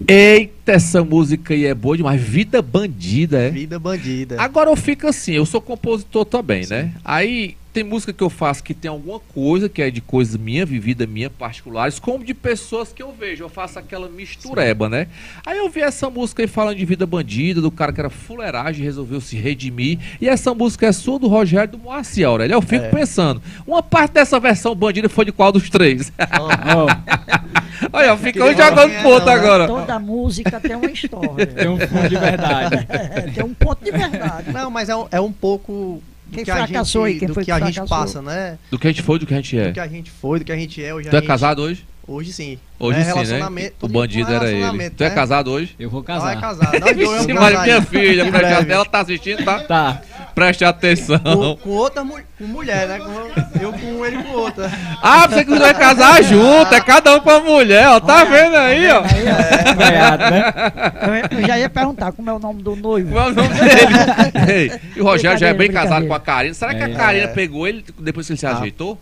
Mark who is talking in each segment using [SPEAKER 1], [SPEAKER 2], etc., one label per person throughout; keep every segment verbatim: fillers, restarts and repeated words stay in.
[SPEAKER 1] Eita, essa música aí é boa demais. Vida Bandida, é?
[SPEAKER 2] Vida Bandida.
[SPEAKER 1] Agora eu fico assim, eu sou compositor também,
[SPEAKER 2] Sim.
[SPEAKER 1] né? Aí tem música que eu faço que tem alguma coisa que é de coisas minha, vivida minha, particulares, como de pessoas que eu vejo. Eu faço aquela mistureba, Sim. né? Aí eu vi essa música aí falando de vida bandida, do cara que era fuleiragem, resolveu se redimir. E essa música é sua, do Rogério, do Moacir, Aurélio. Eu fico é. pensando, uma parte dessa versão bandida foi de qual dos três? Oh. oh. Olha, fica um jogando pro outro agora.
[SPEAKER 3] Toda música tem uma história.
[SPEAKER 4] Tem um fundo de verdade.
[SPEAKER 3] É, tem um ponto de verdade.
[SPEAKER 2] Não, mas é um, é um pouco...
[SPEAKER 3] Quem
[SPEAKER 2] que
[SPEAKER 3] fracassou
[SPEAKER 2] a gente,
[SPEAKER 3] aí? Quem
[SPEAKER 2] do
[SPEAKER 3] foi
[SPEAKER 2] que,
[SPEAKER 3] que
[SPEAKER 2] a gente
[SPEAKER 3] fracassou?
[SPEAKER 2] passa, né?
[SPEAKER 1] Do que a gente foi, do que a gente é.
[SPEAKER 2] Do que a gente foi, do que a gente é. Hoje
[SPEAKER 1] tu
[SPEAKER 2] a
[SPEAKER 1] é
[SPEAKER 2] gente...
[SPEAKER 1] casado hoje?
[SPEAKER 2] Hoje sim.
[SPEAKER 1] Hoje
[SPEAKER 2] é
[SPEAKER 1] sim, né?
[SPEAKER 2] relacionamento,
[SPEAKER 1] O bandido era ele.
[SPEAKER 2] Né?
[SPEAKER 1] Tu é casado hoje?
[SPEAKER 4] Eu vou
[SPEAKER 2] Ela
[SPEAKER 4] casar.
[SPEAKER 2] é casada. Nós dois
[SPEAKER 1] Sim,
[SPEAKER 2] vamos
[SPEAKER 1] mas
[SPEAKER 2] casar
[SPEAKER 1] minha
[SPEAKER 2] aí.
[SPEAKER 1] filha,
[SPEAKER 2] Em
[SPEAKER 1] preste
[SPEAKER 2] breve.
[SPEAKER 1] atenção, ela tá assistindo, tá?
[SPEAKER 4] Tá.
[SPEAKER 1] Preste atenção.
[SPEAKER 2] Com, com outra mu com mulher, né? Com, eu com ele e com outra.
[SPEAKER 1] Ah, você que vai casar junto, é cada um com a mulher, ó. Tá vendo aí, ó?
[SPEAKER 4] É, ganhado, né?
[SPEAKER 3] Eu, eu já ia perguntar como é o nome do noivo.
[SPEAKER 1] Qual é o nome dele? Ei, e o Rogério já é bem
[SPEAKER 3] Brincadeira,
[SPEAKER 1] casado com a Karina. Será que a
[SPEAKER 4] É.
[SPEAKER 1] Karina pegou ele depois que ele se
[SPEAKER 2] Ah.
[SPEAKER 1] ajeitou?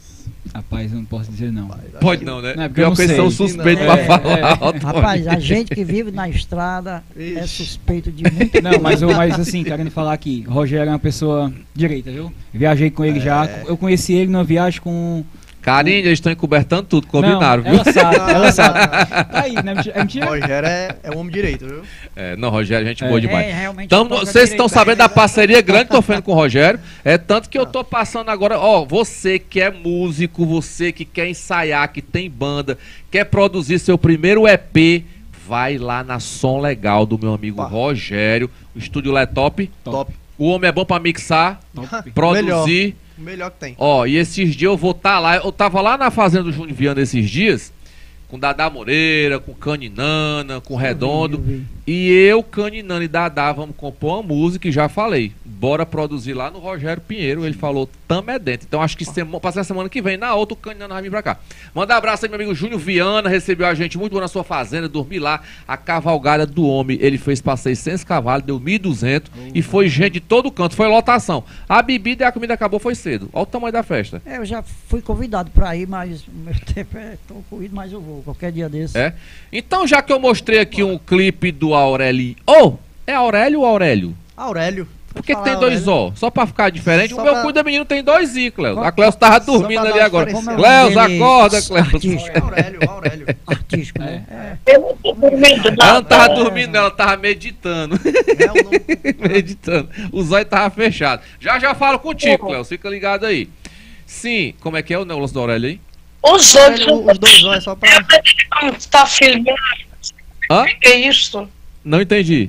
[SPEAKER 4] Rapaz, eu não posso dizer não.
[SPEAKER 1] Pode não, né?
[SPEAKER 4] Não, é porque eu não
[SPEAKER 1] Pior que eles são
[SPEAKER 4] sei.
[SPEAKER 1] suspeitos
[SPEAKER 2] Não.
[SPEAKER 1] pra
[SPEAKER 4] É,
[SPEAKER 1] falar.
[SPEAKER 4] é.
[SPEAKER 1] ó, Tony.
[SPEAKER 3] Rapaz, a gente que vive na estrada é
[SPEAKER 2] Ixi.
[SPEAKER 3] suspeito de muito.
[SPEAKER 4] Não, mas, eu, mas assim, querendo falar aqui, Rogério é uma pessoa direita, viu? Viajei com ele já. Eu conheci ele numa viagem com...
[SPEAKER 1] Karina, eles estão encobertando tudo, combinaram,
[SPEAKER 4] não,
[SPEAKER 1] viu?
[SPEAKER 4] ela sabe, ela
[SPEAKER 2] Não,
[SPEAKER 4] sabe.
[SPEAKER 2] não, não.
[SPEAKER 4] Tá aí, né? É mentira?
[SPEAKER 2] Rogério é, é um homem direito, viu?
[SPEAKER 1] É, não, Rogério, gente
[SPEAKER 4] É.
[SPEAKER 1] boa demais.
[SPEAKER 3] É, realmente
[SPEAKER 1] Então,
[SPEAKER 3] toca
[SPEAKER 1] vocês estão
[SPEAKER 3] direito.
[SPEAKER 1] sabendo da parceria grande que eu tô fazendo com o Rogério. É tanto que eu tô passando agora, ó, você que é músico, você que quer ensaiar, que tem banda, quer produzir seu primeiro E P, vai lá na Som Legal do meu amigo
[SPEAKER 2] Opa.
[SPEAKER 1] Rogério. O estúdio lá é top.
[SPEAKER 2] Top.
[SPEAKER 1] O homem é bom pra mixar,
[SPEAKER 4] Top.
[SPEAKER 1] produzir.
[SPEAKER 2] O melhor que tem.
[SPEAKER 1] Ó, e esses dias eu vou estar lá. Eu tava lá na fazenda do Júnior Viana esses dias, com Dadá Moreira, com Caninana, com Redondo.
[SPEAKER 3] Eu vi.
[SPEAKER 1] E eu, Caninana e Dadá vamos compor uma música e já falei. Bora produzir lá no Rogério Pinheiro. Ele falou, tamo é dentro. Então acho que semana, passar a semana que vem, na outra, o Caninana vai vir pra cá. Manda um abraço aí, meu amigo Júnior Viana. Recebeu a gente muito bom na sua fazenda. Dormi lá. A cavalgada do homem. Ele fez pra seiscentos cavalos, deu mil e duzentos. E foi gente de todo canto. Foi lotação. A bebida e a comida acabou, foi cedo. Olha o tamanho da festa.
[SPEAKER 3] É, eu já fui convidado pra ir, mas o meu tempo é tão corrido, mas eu vou. Qualquer dia desse.
[SPEAKER 1] É? Então, já que eu mostrei aqui um clipe do Aurélio. Ô, é Aurélio ou Aurélio?
[SPEAKER 2] Aurélio.
[SPEAKER 1] Por que, que
[SPEAKER 2] Falar
[SPEAKER 1] tem dois
[SPEAKER 2] Aurélio.
[SPEAKER 1] O? Só pra ficar diferente?
[SPEAKER 2] Só
[SPEAKER 1] o meu
[SPEAKER 2] pra-
[SPEAKER 1] cuida menino tem dois I, Cleus.
[SPEAKER 3] Só-
[SPEAKER 1] A Cleus tava
[SPEAKER 2] só
[SPEAKER 1] dormindo
[SPEAKER 2] pra
[SPEAKER 1] ali
[SPEAKER 2] dar
[SPEAKER 1] agora.
[SPEAKER 2] diferença.
[SPEAKER 1] Cleus,
[SPEAKER 3] Dele
[SPEAKER 1] acorda, Cleus.
[SPEAKER 3] artístico.
[SPEAKER 2] É Aurélio, Aurélio.
[SPEAKER 3] Artístico, né? É.
[SPEAKER 1] Ela não tava dormindo, ela tava meditando.
[SPEAKER 2] É o nome.
[SPEAKER 1] meditando. O zóio tava fechado. Já já falo contigo, Cleus. Fica ligado aí. Sim, como é que é o negócio do Aurélio aí?
[SPEAKER 5] Os
[SPEAKER 2] Aurélio,
[SPEAKER 5] outros
[SPEAKER 2] os dois olhos só pra...
[SPEAKER 5] está filmando.
[SPEAKER 1] Hã?
[SPEAKER 5] O que é isto?
[SPEAKER 1] Não entendi.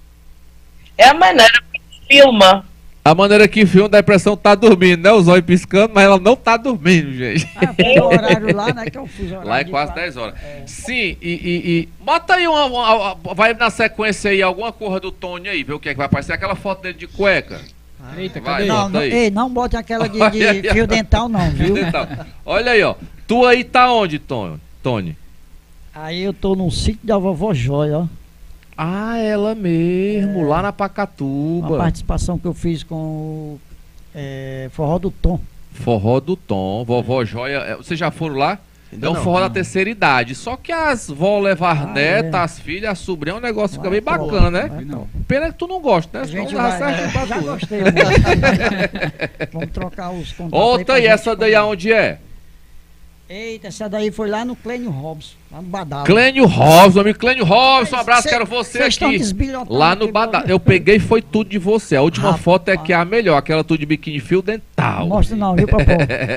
[SPEAKER 5] É a maneira que filma.
[SPEAKER 1] A maneira que filma dá a impressão que tá dormindo, né? O zóio piscando, mas ela não tá dormindo, gente.
[SPEAKER 3] Ah, foi o horário lá, né? Que eu fiz horário.
[SPEAKER 1] Lá é
[SPEAKER 3] de
[SPEAKER 1] quase
[SPEAKER 3] quatro.
[SPEAKER 1] dez horas. Sim, e, e, e- bota aí uma, uma- uma- vai na sequência aí alguma coisa do Tony aí, ver o que é que vai aparecer. Aquela foto dele de cueca.
[SPEAKER 4] Eita,
[SPEAKER 1] Vai,
[SPEAKER 4] cadê?
[SPEAKER 1] não.
[SPEAKER 3] Não,
[SPEAKER 1] Bota
[SPEAKER 3] não,
[SPEAKER 1] aí.
[SPEAKER 3] ei, não bote aquela de,
[SPEAKER 1] Olha
[SPEAKER 3] de
[SPEAKER 1] aí,
[SPEAKER 3] fio
[SPEAKER 1] ó.
[SPEAKER 3] dental, não, viu?
[SPEAKER 1] Então, olha aí, ó. Tu aí tá onde, Tony? Tony?
[SPEAKER 3] Aí eu tô num sítio da vovó Joia, ó.
[SPEAKER 1] Ah, ela mesmo, lá na
[SPEAKER 3] Uma
[SPEAKER 1] Pacatuba.
[SPEAKER 3] participação que eu fiz com o é, Forró do Tom.
[SPEAKER 1] Forró do Tom, vovó Joia. é, Vocês já foram lá?
[SPEAKER 2] Ainda
[SPEAKER 1] É um
[SPEAKER 2] não.
[SPEAKER 1] forró da terceira idade. Só que as vó levar
[SPEAKER 3] Ah,
[SPEAKER 1] neta,
[SPEAKER 3] é.
[SPEAKER 1] as filhas, a sobrinha, é um negócio que fica
[SPEAKER 3] Vai,
[SPEAKER 1] bem
[SPEAKER 3] top,
[SPEAKER 1] bacana, né?
[SPEAKER 3] vai, top.
[SPEAKER 1] Pena que tu não gosta, né?
[SPEAKER 3] A
[SPEAKER 1] Senão
[SPEAKER 3] gente
[SPEAKER 1] dava
[SPEAKER 3] vai,
[SPEAKER 1] certo pra
[SPEAKER 3] já
[SPEAKER 1] tu.
[SPEAKER 3] gostei. Né? Vamos trocar os contatos.
[SPEAKER 1] Outra
[SPEAKER 3] pra
[SPEAKER 1] aí,
[SPEAKER 3] gente
[SPEAKER 1] essa daí
[SPEAKER 3] combinar.
[SPEAKER 1] aonde é?
[SPEAKER 3] Eita, essa daí foi lá no Clênio Robson, lá no Badalo.
[SPEAKER 1] Clênio Robson, amigo Clênio Robson, um abraço,
[SPEAKER 3] Cê-
[SPEAKER 1] quero você
[SPEAKER 3] Vocês estão
[SPEAKER 1] aqui.
[SPEAKER 3] desbilhotando
[SPEAKER 1] Lá no
[SPEAKER 3] aqui,
[SPEAKER 1] Badalo.
[SPEAKER 3] meu-
[SPEAKER 1] Eu peguei e foi tudo de você. A última
[SPEAKER 3] Rapaz.
[SPEAKER 1] foto é que é a melhor, aquela tudo de biquíni fio dental.
[SPEAKER 3] Mostra não, viu, Popó?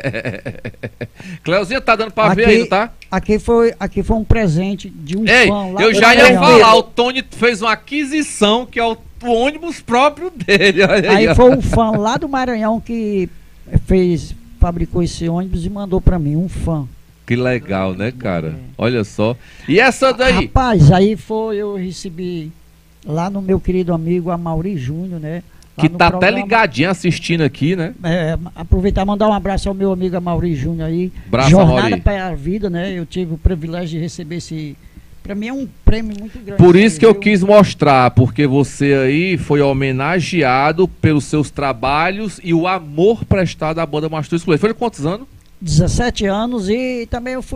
[SPEAKER 1] Cleuzinha tá dando pra ver
[SPEAKER 3] Aqui-
[SPEAKER 1] aí, tá?
[SPEAKER 3] Aqui foi, aqui foi um presente de um
[SPEAKER 1] Ei,
[SPEAKER 3] fã lá
[SPEAKER 1] eu
[SPEAKER 3] do
[SPEAKER 1] já ia
[SPEAKER 3] Maranhão.
[SPEAKER 1] falar, o Tony fez uma aquisição que é o, o ônibus próprio dele. Olha aí,
[SPEAKER 3] Aí
[SPEAKER 1] ó.
[SPEAKER 3] foi um fã lá do Maranhão que fez, fabricou esse ônibus e mandou pra mim, um fã.
[SPEAKER 1] Que legal, né, cara? Olha só. E essa daí?
[SPEAKER 3] Rapaz, aí foi, eu recebi lá no meu querido amigo Amaury Júnior, né? Lá
[SPEAKER 1] Que
[SPEAKER 3] no
[SPEAKER 1] tá até
[SPEAKER 3] programa.
[SPEAKER 1] ligadinho assistindo aqui, né?
[SPEAKER 3] É, aproveitar e mandar um abraço ao meu amigo Amaury Júnior aí.
[SPEAKER 1] Abraço,
[SPEAKER 3] Jornada
[SPEAKER 1] Amaury.
[SPEAKER 3] para a Vida, né? Eu tive o privilégio de receber esse... Pra mim é um prêmio muito grande.
[SPEAKER 1] Por isso que eu
[SPEAKER 3] viu?
[SPEAKER 1] quis mostrar, porque você aí foi homenageado pelos seus trabalhos e o amor prestado à banda Mastur Exclusivo. Foi de quantos anos?
[SPEAKER 3] dezessete anos e também eu fui